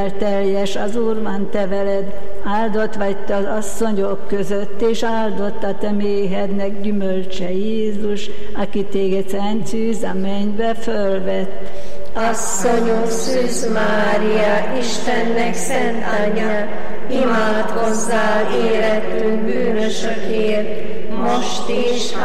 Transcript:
Teljes az Úr van te veled, áldott vagy te az asszonyok között, és áldott a te méhednek gyümölcse Jézus, aki téged szent szűz a mennybe fölvett. Asszonyom Szűz Mária, Istennek szent anyja, imádkozzál életünk bűnösökért, most is,